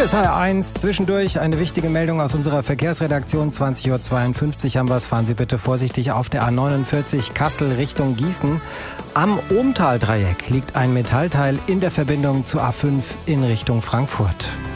Hier ist HR1, zwischendurch eine wichtige Meldung aus unserer Verkehrsredaktion. 20.52 Uhr haben wir es. Fahren Sie bitte vorsichtig auf der A49 Kassel Richtung Gießen. Am Ohmtal-Dreieck liegt ein Metallteil in der Verbindung zur A5 in Richtung Frankfurt.